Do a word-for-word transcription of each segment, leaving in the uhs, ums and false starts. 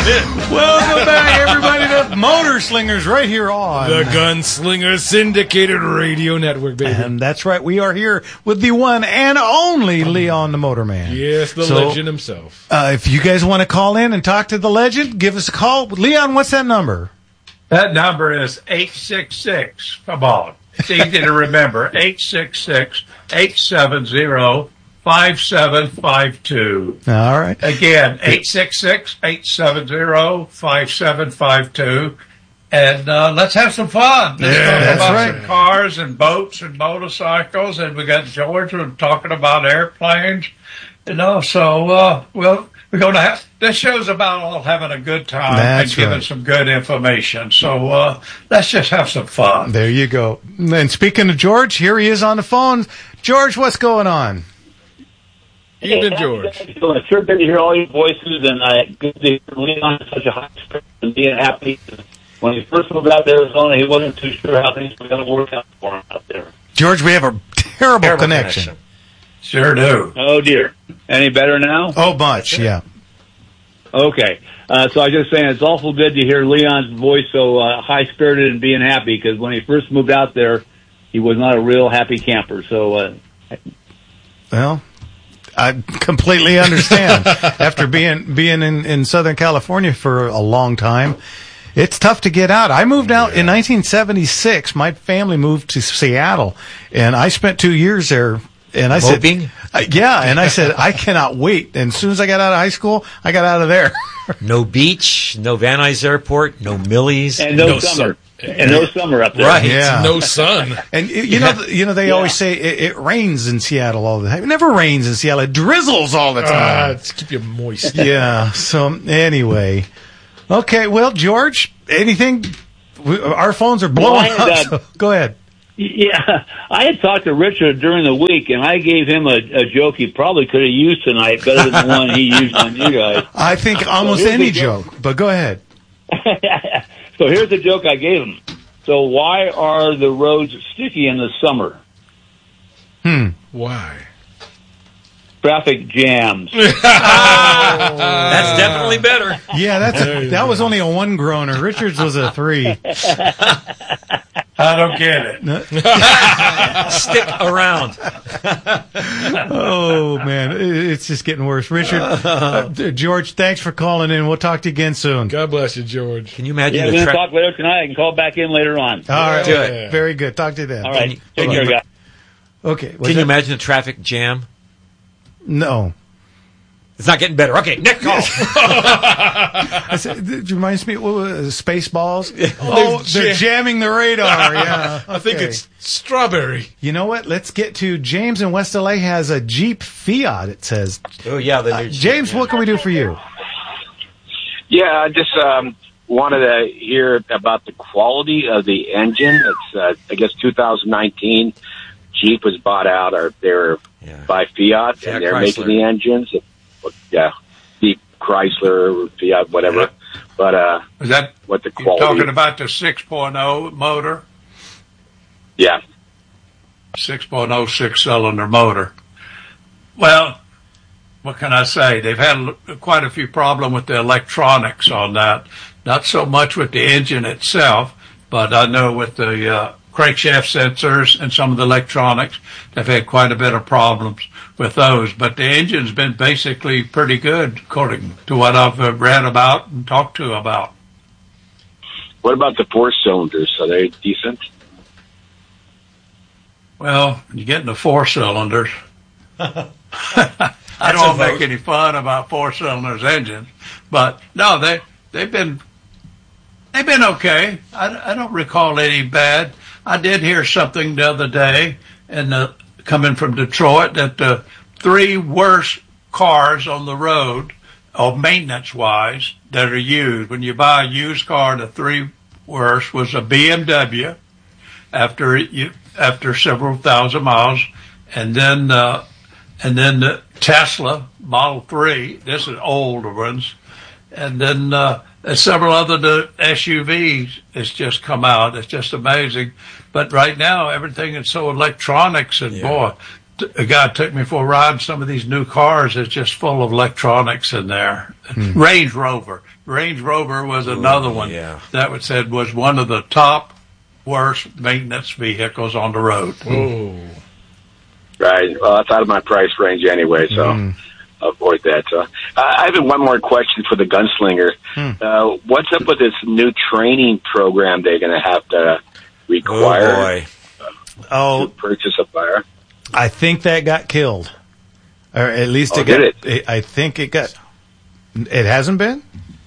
Welcome back, everybody, to Motor Slingers right here on the Gunslinger Syndicated Radio Network, baby. And that's right, we are here with the one and only Leon the Motorman. Yes, the so, legend himself. Uh, if you guys want to call in and talk to the legend, give us a call. Leon, what's that number? That number is eight six six. Come on. It's easy to remember. eight six six, eight seven zero, five seven five two. All right. Again, eight six six, eight seven zero, five seven five two. And uh, let's have some fun. Let's yeah, talk that's about right. some cars and boats and motorcycles. And we got George talking about airplanes. You know, so, uh, well, we're going to have, this show's about all having a good time That's and giving right. some good information. So, uh, let's just have some fun. There you go. And speaking of George, here he is on the phone. George, what's going on? Evening, George. It's sure good to hear all your voices, and I good to hear Leon such a high spirit and being happy. When he first moved out to Arizona, he wasn't too sure how things were going to work out for him out there. George, we have a terrible, Terrible connection. connection. Sure do. Oh, dear. Any better now? Oh, much, yeah. Okay. Uh, so I was just saying it's awful good to hear Leon's voice so uh, high-spirited and being happy, because when he first moved out there, he was not a real happy camper. So, uh, Well, I completely understand. After being being in, in Southern California for a long time, it's tough to get out. I moved out in nineteen seventy-six. My family moved to Seattle, and I spent two years there. And I Hoping? said, uh, yeah, and I said, I cannot wait. And as soon as I got out of high school, I got out of there. No beach, no Van Nuys Airport, no Millie's. and no, No summer. sun. And no summer up there. Right. Yeah. No sun. And you you know, you know, they Yeah. always say it, it rains in Seattle all the time. It never rains in Seattle. It drizzles all the Uh, time. to keep you moist. Yeah. So anyway, okay. Well, George, anything? We, our phones are blowing Well, I had, up. uh, So go ahead. Yeah, I had talked to Richard during the week, and I gave him a, a joke he probably could have used tonight better than the one he used on you guys. I think almost here's any the joke. joke, but go ahead. So here's the joke I gave him. So why are the roads sticky in the summer? Hmm. Why? Traffic jams. That's definitely better. Yeah, that's There a, you that go. was only a one groaner. Richard's was a three. I don't get it. Stick around. Oh man, it- it's just getting worse. Richard, uh, George, thanks for calling in. We'll talk to you again soon. God bless you, George. Can you imagine Yeah, the we're going to tra- talk later tonight. I can call back in later on. All right, Do it. very good. Talk to you then. All right. you- Take can care, you- guys. Okay. was Can you that- imagine a traffic jam? No. It's not getting better. Okay, next call. I said, it reminds me, what was it, Spaceballs? Oh, they've they're jam- jamming the radar. Yeah, I think okay. it's strawberry. You know what? Let's get to James in West L A has a Jeep Fiat. It says. Oh, yeah. The new James, what can we do for you? Yeah, I just um, wanted to hear about the quality of the engine. It's, uh, I guess, two thousand nineteen. Jeep was bought out, or they're Yeah. by Fiat, Fiat and they're Chrysler. making the engines. Yeah, Jeep, Chrysler, Fiat, whatever. But uh, Is that what the you're quality? talking about the six point oh motor? Yeah, six point oh six-cylinder motor. Well, what can I say? They've had l- quite a few problems with the electronics on that. Not so much with the engine itself, but I know with the uh, crankshaft sensors and some of the electronics, they've had quite a bit of problems with those. But the engine's been basically pretty good, according to what I've uh, read about and talked to about. what about the four cylinders? Are they decent? Well, you get into four cylinders. I don't a want to make vote. any fun about four cylinders engines, but no, they they've been they've been okay. I, I don't recall any bad. I did hear something the other day, and uh, coming from Detroit, that the three worst cars on the road, or maintenance wise, that are used when you buy a used car, the three worst was a B M W after you after several thousand miles, and then uh, and then the Tesla Model three. This is older ones, and then uh, there's several other the S U Vs. It's just come out. It's just amazing. But right now, everything is so electronics, and Yeah. boy, a guy took me for a ride. Some of these new cars is just full of electronics in there. Hmm. Range Rover. Range Rover was another one yeah. that was said was one of the top worst maintenance vehicles on the road. Oh. Right. Well, that's out of my price range anyway, so Mm. avoid that. So, uh, I have one more question for the gunslinger. Hmm. Uh, what's up with this new training program they're going to have to require Oh, boy. Oh, to purchase a fire? I think that got killed, or at least Oh, it got. did it? I think it got. It hasn't been.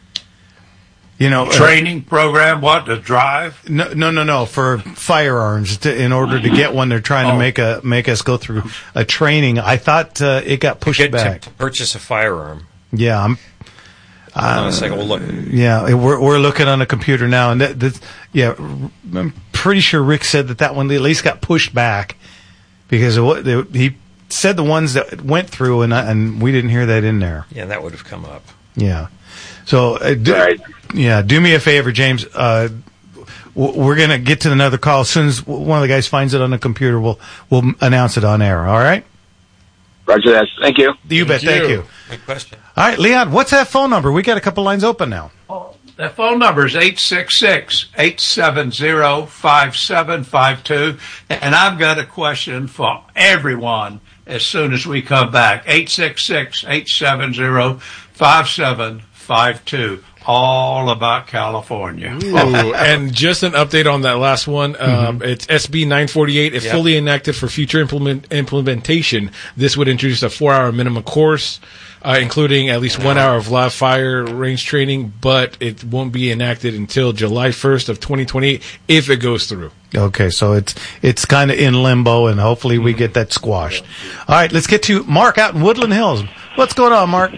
You know, uh, Training program, what, to drive? no, no, no, no. For firearms, to, in order to get one, they're trying to Oh. make a make us go through a training. I thought uh, it got pushed Get back. to purchase a firearm. Yeah, I'm. Hold on a second. We'll look. Yeah, we're we're looking on a computer now, and that, that's, yeah, I'm pretty sure Rick said that that one at least got pushed back because of what they, he said the ones that went through, and I, and we didn't hear that in there. Yeah, that would have come up. Yeah, so uh, do, Right. yeah, do me a favor, James. Uh, w- we're gonna get to another call as soon as one of the guys finds it on the computer. We'll we'll announce it on air. All right. Roger that. Thank you. You bet. Thank Thank you. you. Good question. All right, Leon. What's that phone number? We got a couple lines open now. The phone number is eight six six, eight seven zero, five seven five two. And I've got a question for everyone as soon as we come back. eight six six, eight seven zero, five seven five two. All about California. Ooh, and just an update on that last one. Um, Mm-hmm. It's S B nine forty-eight. If Yep. fully enacted for future implement, implementation, this would introduce a four-hour minimum course, uh, including at least one hour of live fire range training, but it won't be enacted until July first of twenty twenty-eight if it goes through. Okay, so it's it's kind of in limbo, and hopefully we get that squashed. All right, let's get to Mark out in Woodland Hills. What's going on, Mark?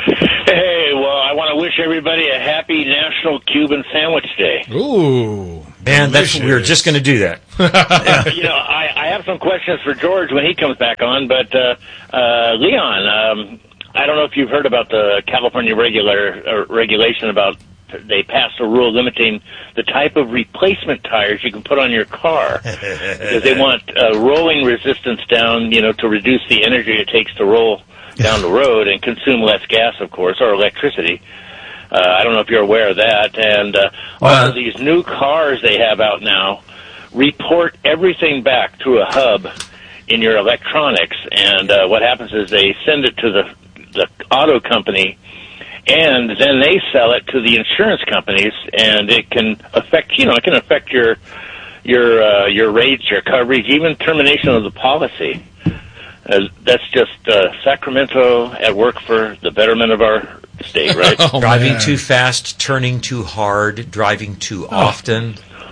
Hey, well, I want to wish everybody a happy National Cuban Sandwich Day. Ooh. Man, that's we were just going to do that. You know, I, I have some questions for George when he comes back on, but uh, uh, Leon, um, I don't know if you've heard about the California regular uh, regulation about they passed a rule limiting the type of replacement tires you can put on your car because they want uh, rolling resistance down, you know, to reduce the energy it takes to roll down the road and consume less gas, of course, or electricity. Uh, I don't know if you're aware of that. And uh, all of these new cars they have out now report everything back through a hub in your electronics. And uh, what happens is they send it to the, the auto company, and then they sell it to the insurance companies, and it can affect, you know, it can affect your your uh, your rates, your coverage, even termination of the policy. Uh, that's just uh, Sacramento at work for the betterment of our state, right? Oh, Driving man. too fast, turning too hard, driving too often.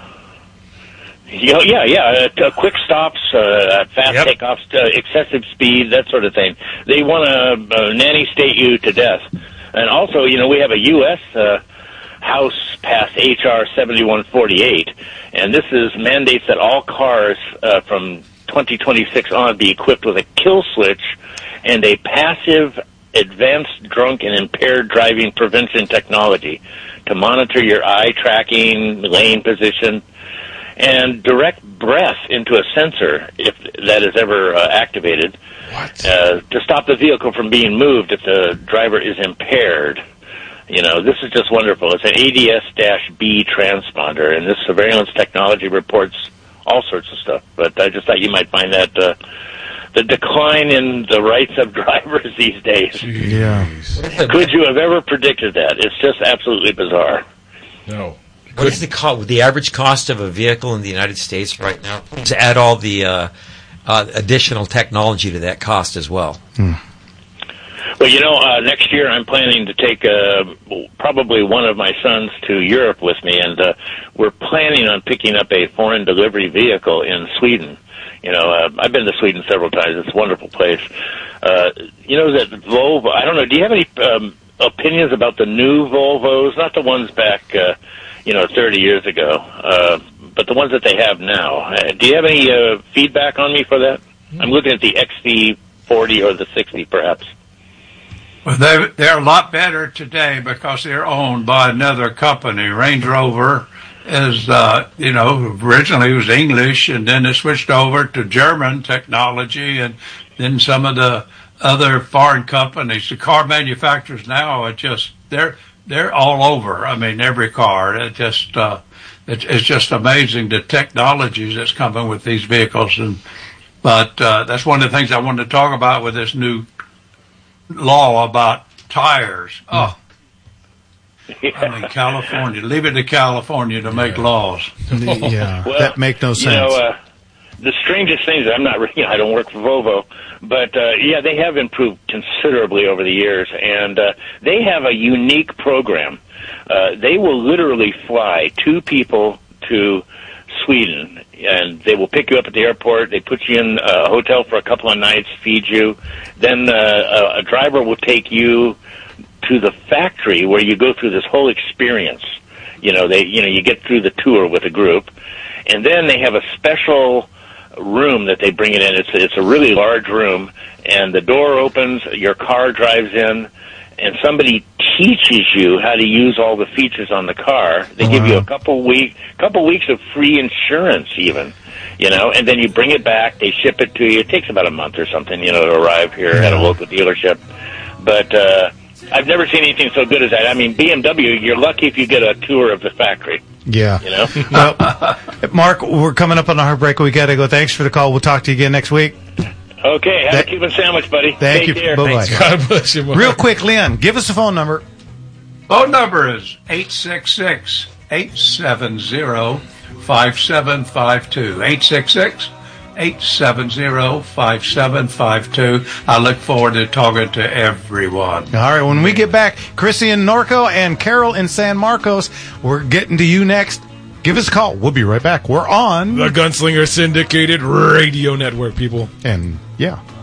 Yeah, yeah, yeah. Uh, quick stops, uh, fast Yep. takeoffs, uh, excessive speed, that sort of thing. They want to uh, nanny state you to death. And also, you know, we have a U S Uh, House passed H R seventy-one forty-eight, and this is mandates that all cars uh, from twenty twenty-six on be equipped with a kill switch and a passive advanced drunk and impaired driving prevention technology to monitor your eye tracking, lane position, and direct breath into a sensor if that is ever uh, activated uh, to stop the vehicle from being moved if the driver is impaired. You know, this is just wonderful. It's an A D S B transponder, and this surveillance technology reports all sorts of stuff. But I just thought you might find that uh, the decline in the rights of drivers these days. Yeah. Could you have ever predicted that? It's just absolutely bizarre. No. What is the co- the average cost of a vehicle in the United States right now? To add all the uh, uh, additional technology to that cost as well. Well, you know, uh, next year I'm planning to take uh, probably one of my sons to Europe with me, and uh, we're planning on picking up a foreign delivery vehicle in Sweden. You know, uh, I've been to Sweden several times. It's a wonderful place. Uh, you know, that Volvo, I don't know, do you have any um, opinions about the new Volvos? Not the ones back, uh, you know, thirty years ago, uh, but the ones that they have now. Uh, do you have any uh, feedback on me for that? I'm looking at the X C forty or the sixty, perhaps. Well, they, they're a lot better today because they're owned by another company. Range Rover is, uh, you know, originally it was English, and then it switched over to German technology, and than some of the other foreign companies. The car manufacturers now are just they're they're all over. I mean, every car. It just uh, it, it's just amazing the technologies that's coming with these vehicles. And but uh, that's one of the things I wanted to talk about with this new law about tires. Oh. Yeah. I mean, California. Leave it to California to make laws. Yeah, Well, that make no sense. You know, uh, the strangest things, I'm not, you know, I don't work for Volvo, but, uh, yeah, they have improved considerably over the years, and uh, they have a unique program. Uh, they will literally fly two people to Sweden, and they will pick you up at the airport. They put you in a hotel for a couple of nights, feed you. Then uh, a driver will take you to the factory where you go through this whole experience. You know, they, you know, you get through the tour with a group, and then they have a special room that they bring it in. It's it's a really large room, and the door opens, your car drives in, and somebody teaches you how to use all the features on the car. They wow. give you a couple week, couple weeks of free insurance, even, you know, and then you bring it back. They ship it to you. It takes about a month or something, you know, to arrive here yeah. at a local dealership. But uh, I've never seen anything so good as that. I mean, B M W, you're lucky if you get a tour of the factory. Yeah. You know? Well, Mark, we're coming up on our break. We got to go. Thanks for the call. We'll talk to you again next week. Okay. Have That, a Cuban sandwich, buddy. Thank Take you. care. Bye-bye. God bless you, Mark. Real quick, Leon, give us a phone number. Phone number is eight six six, eight seven zero, five seven five two. eight six six, eight seven zero, five seven five two. I look forward to talking to everyone. All right, when we get back, Chrissy in Norco and Carol in San Marcos, we're getting to you next. Give us a call. We'll be right back. We're on the Gunslinger Syndicated Radio Network, people. And, yeah.